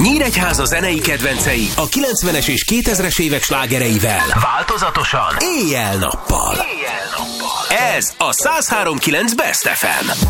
Nyíregyháza zenei kedvencei a 90-es és 2000-es évek slágereivel. Változatosan, éjjel-nappal. Ez a 103.9 Best FM.